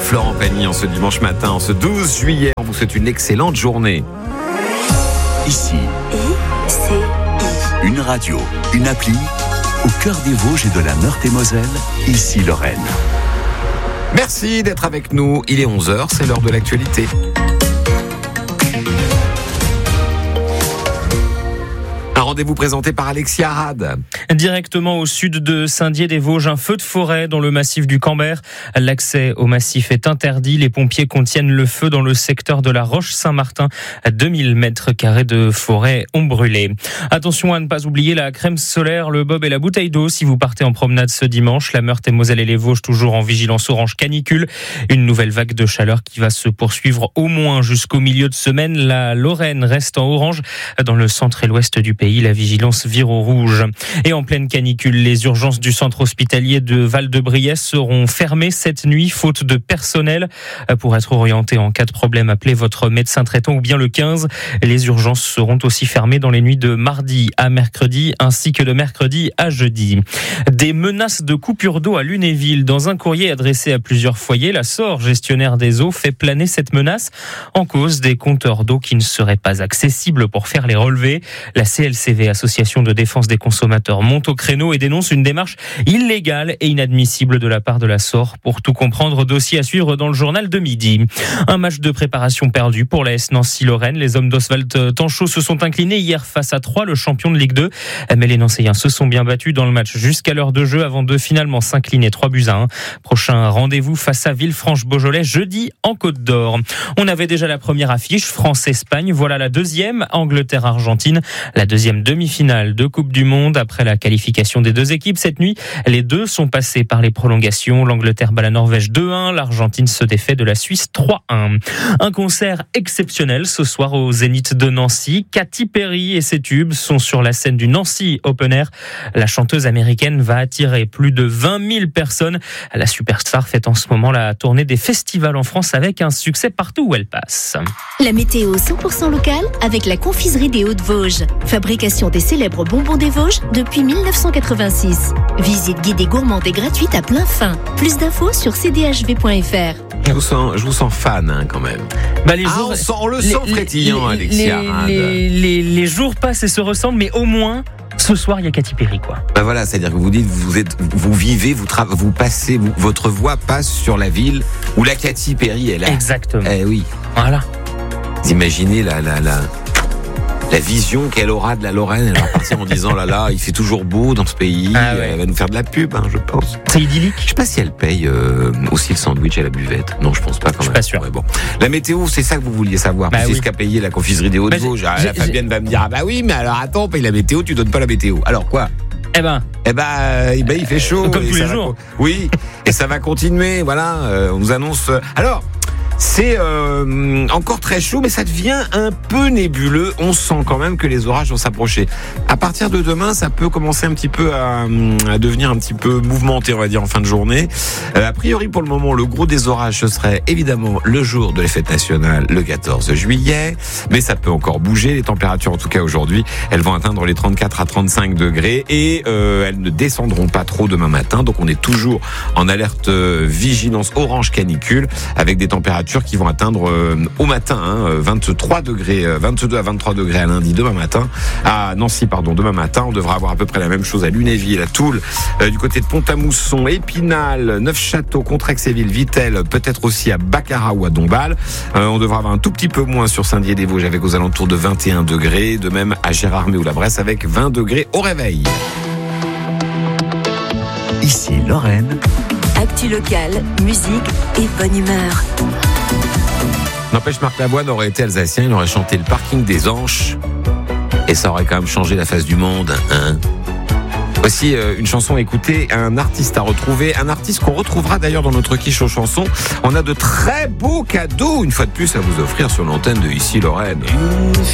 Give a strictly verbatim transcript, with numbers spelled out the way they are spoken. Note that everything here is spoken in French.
Florent Pagny en ce dimanche matin, en ce douze juillet. On vous souhaite une excellente journée. Ici, I C I. une radio, une appli, au cœur des Vosges et de la Meurthe-et-Moselle, ici Lorraine. Merci d'être avec nous. Il est onze heures, c'est l'heure de l'actualité. Un rendez-vous présenté par Alexia Arad. Directement au sud de Saint-Dié-des-Vosges, un feu de forêt dans le massif du Camber. L'accès au massif est interdit. Les pompiers contiennent le feu dans le secteur de la Roche-Saint-Martin. deux mille mètres carrés de forêt ont brûlé. Attention à ne pas oublier la crème solaire, le bob et la bouteille d'eau si vous partez en promenade ce dimanche. La Meurthe-et-Moselle et les Vosges toujours en vigilance orange canicule. Une nouvelle vague de chaleur qui va se poursuivre au moins jusqu'au milieu de semaine. La Lorraine reste en orange. Dans le centre et l'ouest du pays, la vigilance vire au rouge. Et en pleine canicule, les urgences du centre hospitalier de Val-de-Briesse seront fermées cette nuit, faute de personnel. Pour être orienté en cas de problème, appelez votre médecin traitant ou bien le quinze. Les urgences seront aussi fermées dans les nuits de mardi à mercredi, ainsi que de mercredi à jeudi. Des menaces de coupure d'eau à Lunéville. Dans un courrier adressé à plusieurs foyers, la S O R, gestionnaire des eaux, fait planer cette menace en cause des compteurs d'eau qui ne seraient pas accessibles pour faire les relevés. La C L C V, Association de défense des consommateurs, monte au créneau et dénonce une démarche illégale et inadmissible de la part de la S O R. Pour tout comprendre, dossier à suivre dans le journal de midi. Un match de préparation perdu pour la S Nancy-Lorraine. Les hommes d'Oswald Tanchot se sont inclinés hier face à Troyes, le champion de Ligue deux. Mais les Nancéiens se sont bien battus dans le match jusqu'à l'heure de jeu avant de finalement s'incliner trois buts à un. Prochain rendez-vous face à Villefranche-Beaujolais jeudi en Côte d'Or. On avait déjà la première affiche, France-Espagne. Voilà la deuxième, Angleterre-Argentine. La deuxième demi-finale de Coupe du Monde. Après la qualification des deux équipes cette nuit, les deux sont passés par les prolongations. L'Angleterre bat la Norvège deux un, l'Argentine se défait de la Suisse trois un. Un concert exceptionnel ce soir au Zénith de Nancy. Katy Perry et ses tubes sont sur la scène du Nancy Open Air. La chanteuse américaine va attirer plus de vingt mille personnes. La superstar fait en ce moment la tournée des festivals en France avec un succès partout où elle passe. La météo cent pour cent locale avec la confiserie des Hauts-de-Vosges. Fabrication des célèbres bonbons des Vosges depuis mille neuf cent quatre-vingt-six. Visite guidée gourmande et gratuite à plein fin. Plus d'infos sur c d h v point f r. Je vous sens, je vous sens fan hein, quand même. Bah les ah, jours, on, sent, on le les, sent les, frétillant, les, Alexia. Les, les, les, les jours passent et se ressemblent, mais au moins ce soir il y a Katy Perry quoi. Bah voilà, c'est-à-dire que vous dites, vous êtes, vous vivez, vous tra- vous passez, vous, votre voix passe sur la ville où la Katy Perry est là. Exactement. Eh oui. Voilà. Vous imaginez la la la. La vision qu'elle aura de la Lorraine, elle va partir en disant là là, il fait toujours beau dans ce pays, ah ouais. Elle va nous faire de la pub, hein, je pense. C'est idyllique. Je sais pas si elle paye euh, aussi le sandwich à la buvette. Non, je pense pas quand même. Je suis pas sûr. Ouais, bon. La météo, c'est ça que vous vouliez savoir. Bah c'est oui. ce qu'a payé la confiserie des Hauts-de-Vosges. Bah, ah, la Fabienne va me dire ah bah oui, mais alors attends, on paye la météo, tu donnes pas la météo. Alors quoi? Eh ben, Eh ben, euh, eh ben, il fait chaud. comme et tous ça les va jours. co- Oui, et ça va continuer. Voilà, euh, on nous annonce. euh, Alors. C'est euh, encore très chaud, mais ça devient un peu nébuleux. On sent quand même que les orages vont s'approcher. À partir de demain, ça peut commencer un petit peu à, à devenir un petit peu mouvementé, on va dire, en fin de journée. Euh, a priori, pour le moment, le gros des orages, ce serait évidemment le jour de la fête nationale, le quatorze juillet. Mais ça peut encore bouger. Les températures, en tout cas aujourd'hui, elles vont atteindre les trente-quatre à trente-cinq degrés et euh, elles ne descendront pas trop demain matin. Donc on est toujours en alerte euh, vigilance orange canicule avec des températures qui vont atteindre euh, au matin hein, vingt-trois degrés, euh, vingt-deux à vingt-trois degrés à lundi demain matin, à Nancy pardon demain matin. On devra avoir à peu près la même chose à Lunéville, à Toul, euh, du côté de Pont-à-Mousson, Épinal, Neufchâteau, Contrexéville, Vittel, peut-être aussi à Baccarat ou à Dombasle. Euh, on devra avoir un tout petit peu moins sur Saint-Dié-des-Vosges avec aux alentours de vingt et un degrés, de même à Gérardmer ou la Bresse avec vingt degrés au réveil. Ici Lorraine. Actu locale, musique et bonne humeur. N'empêche, Marc Lavoine aurait été alsacien, il aurait chanté le parking des Anches et ça aurait quand même changé la face du monde. Hein. Voici euh, une chanson à écouter, un artiste à retrouver, un artiste qu'on retrouvera d'ailleurs dans notre quiche aux chansons. On a de très beaux cadeaux, une fois de plus, à vous offrir sur l'antenne de Ici Lorraine.